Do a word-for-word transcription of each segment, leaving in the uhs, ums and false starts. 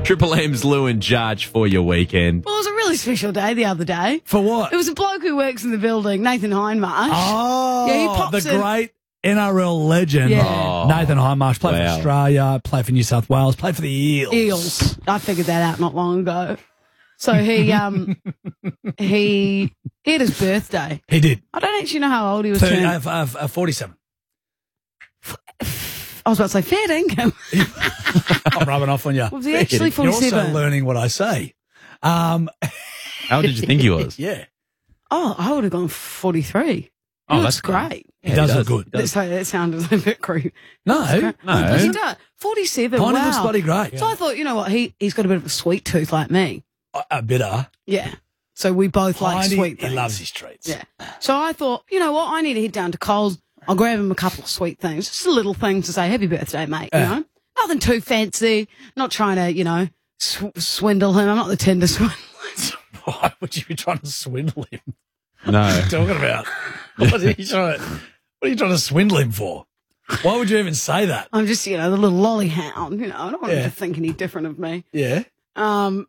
Triple M's Lou and Judge for your weekend. Well, it was a really special day the other day. For what? It was a bloke who works in the building, Nathan Hindmarsh. Oh, Yeah, he pops the in. great N R L legend. Yeah. Oh, Nathan Hindmarsh played wow. for Australia, played for New South Wales, played for the Eels. Eels. I figured that out not long ago. So he um he he had his birthday. He did. I don't actually know how old he was. thirty, turning. uh, uh, uh, forty-seven. I was about to say fair income. I'm rubbing off on you. Was he actually You're also forty-seven? learning what I say. Um, How did you think he was? yeah. Oh, I would have gone forty-three. He Oh, looks that's cool. great. He Yeah, does he look does. good. That, so that sounded a bit creepy. No. No. He does. forty-seven. Piney wow. looks bloody great. So I thought, you know what? He he's got a bit of a sweet tooth like me. A, a bitter. Yeah. So we both like Piney, sweet he things. loves his treats. Yeah. So I thought, you know what? I need to head down to Coles. I'll grab him a couple of sweet things, just a little thing to say happy birthday, mate. You Yeah. know, nothing too fancy. Not trying to, you know, sw- swindle him. I'm not the Tinder swindler. Why would you be trying to swindle him? No. What are you talking about? What are you trying, what are you trying to swindle him for? Why would you even say that? I'm just, you know, the little lolly hound. You know, I don't want Yeah. him to think any different of me. Yeah. Um,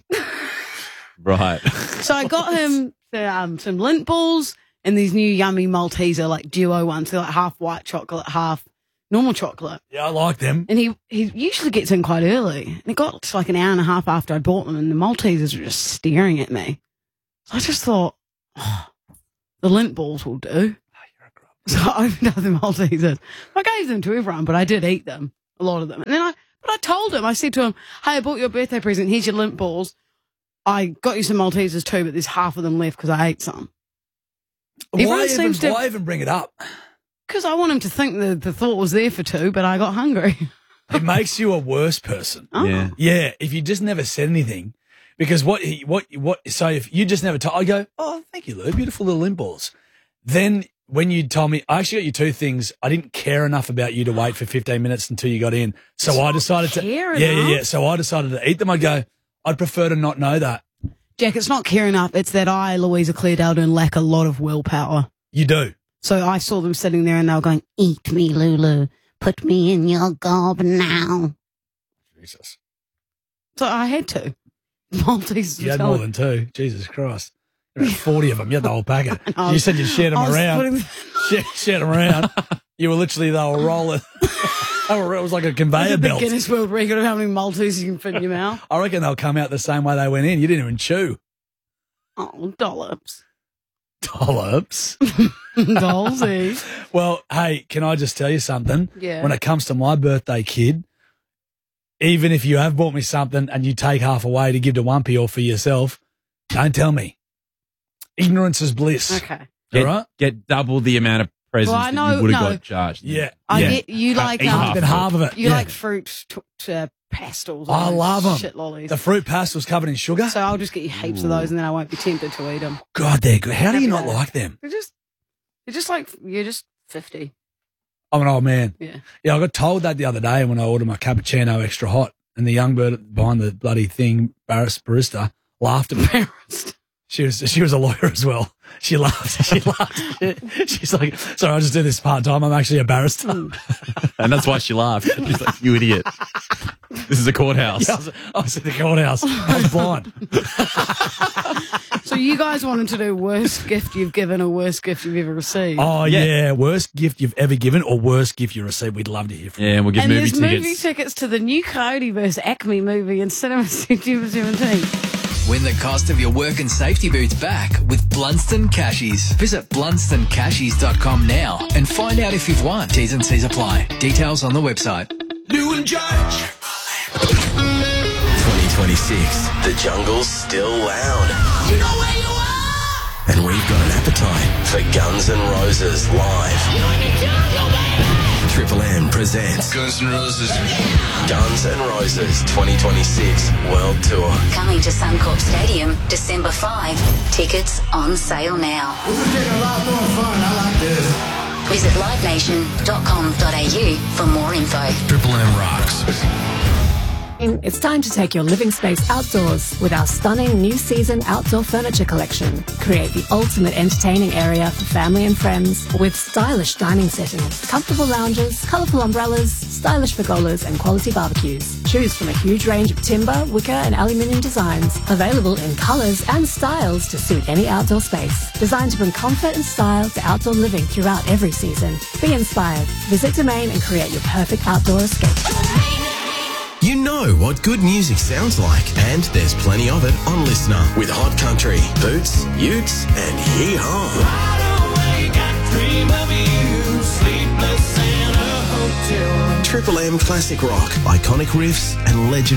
Right. so I got him the, um, some lint balls and these new yummy Malteser like duo ones. They're like half white chocolate, half normal chocolate. Yeah, I like them. And he, he usually gets in quite early. And it got to like an hour and a half after I bought them, and the Maltesers were just staring at me. So I just thought, oh, the lint balls will do. So I opened up the Maltesers. I gave them to everyone, but I did eat them, a lot of them. And then I, but I told him, I said to him, hey, I bought you a birthday present. Here's your lint balls. I got you some Maltesers too, but there's half of them left because I ate some. Everyone Why even, seems to- why even bring it up? Because I want him to think that the thought was there for two, but I got hungry. It makes you a worse person. Oh. Yeah. Yeah, if you just never said anything, because what he, what what so if you just never told, I go, oh, thank you, Lou, beautiful little lint balls. Then when you told me, I actually got you two things. I didn't care enough about you to wait for fifteen minutes until you got in, so It's I not decided to care yeah yeah enough. yeah. So I decided to eat them. I go, I'd prefer to not know that. Jack, it's not caring up. It's that I, Louisa Cleardale, lack a lot of willpower. You do. So I saw them sitting there and they were going, eat me, Lulu. Put me in your gob now. Jesus, So I had to. Maltesers you were had telling- more than two. Jesus Christ, you had forty of them. You had the whole packet. I You was- said you shared them I was around. putting- Shared, shared them around. You were literally they were rolling. They were, it was like a conveyor That's a belt. Guinness World Record of how many Maltesers you can fit in your mouth. I reckon they'll come out the same way they went in. You didn't even chew. Oh, dollops. Dollops. Dolsy. Well, hey, can I just tell you something? Yeah. When it comes to my birthday, kid, even if you have bought me something and you take half away to give to Wumpy or for yourself, don't tell me. Ignorance is bliss. Okay. Get, All right? get double the amount of presents Well, I that know- you would have no. got charged. Yeah. I yeah. get you Ha- like eat um, half Even half of it. you yeah. like fruit t- t- uh, pastels. I and love them. Shit lollies. The fruit pastels covered in sugar. So I'll just get you heaps of those, and then I won't be tempted to eat them. God, they're good. How do you not Happy like them? You're just, you're just like you're just fifty. I'm an old man. Yeah. Yeah, I got told that the other day when I ordered my cappuccino extra hot, and the young bird behind the bloody thing, barista, barista laughed at me. Embarrassed. She was she was a lawyer as well. She laughed. She laughed. She's like, sorry, I just do this part time. I'm actually a barrister. And that's why she laughed. She's like, you idiot. This is a courthouse. Yeah, I, was, I was at the courthouse. I was blind. So you guys wanted to do worst gift you've given or worst gift you've ever received. Oh Yeah. yeah. worst gift you've ever given or worst gift you received. We'd love to hear from you. Yeah, and we'll give and movie there's tickets. movie tickets to the new Coyote versus Acme movie in Cinema September seventeenth. Win the cost of your work and safety boots back with Blunston Cashies. Visit blunston cashies dot com now and find out if you've won. T's and C's apply. Details on the website. Lou and Judge. twenty twenty-six. The jungle's still loud. You know where you are. And we've got an appetite for Guns N' Roses live. You're in the jungle, baby. Triple M presents Guns N' Roses. Guns N' Roses twenty twenty-six World Tour. Coming to Suncorp Stadium, December fifth. Tickets on sale now. This is getting a lot more fun. I like this. Visit live nation dot com dot a u for more info. Triple M rocks. It's time to take your living space outdoors with our stunning new season outdoor furniture collection. Create the ultimate entertaining area for family and friends with stylish dining settings, comfortable lounges, colourful umbrellas, stylish pergolas and quality barbecues. Choose from a huge range of timber, wicker and aluminium designs, available in colours and styles to suit any outdoor space. Designed to bring comfort and style to outdoor living throughout every season. Be inspired. Visit Domain and create your perfect outdoor escape. You know what good music sounds like, and there's plenty of it on Listener with Hot Country, Boots, Utes, and Hee-Haw. Triple M Classic Rock, iconic riffs and legend.